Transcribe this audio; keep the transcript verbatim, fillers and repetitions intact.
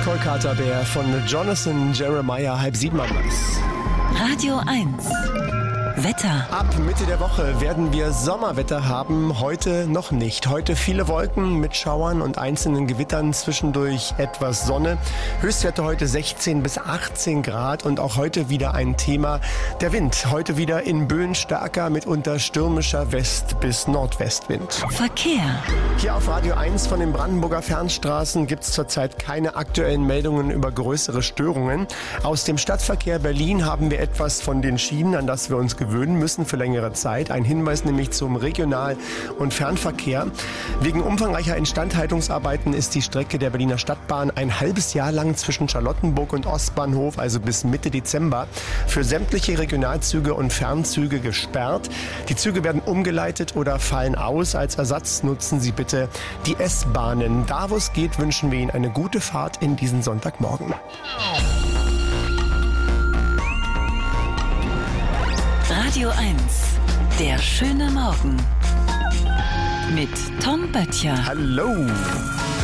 Kolkata Bär von Jonathan Jeremiah, halb sieben am Weiß. Radio eins. Wetter. Ab Mitte der Woche werden wir Sommerwetter haben, heute noch nicht. Heute viele Wolken mit Schauern und einzelnen Gewittern, zwischendurch etwas Sonne. Höchstwerte heute sechzehn bis achtzehn Grad und auch heute wieder ein Thema, der Wind. Heute wieder in Böen stärker, mitunter stürmischer West- bis Nordwestwind. Verkehr. Hier auf Radio eins von den Brandenburger Fernstraßen gibt es zurzeit keine aktuellen Meldungen über größere Störungen. Aus dem Stadtverkehr Berlin haben wir etwas von den Schienen, an das wir uns gewöhnen müssen für längere Zeit. Ein Hinweis nämlich zum Regional- und Fernverkehr. Wegen umfangreicher Instandhaltungsarbeiten ist die Strecke der Berliner Stadtbahn ein halbes Jahr lang zwischen Charlottenburg und Ostbahnhof, also bis Mitte Dezember, für sämtliche Regionalzüge und Fernzüge gesperrt. Die Züge werden umgeleitet oder fallen aus. Als Ersatz nutzen Sie bitte die S-Bahnen. Da, wo es geht, wünschen wir Ihnen eine gute Fahrt in diesen Sonntagmorgen. Radio eins. Der schöne Morgen. Mit Tom Böttcher. Hallo.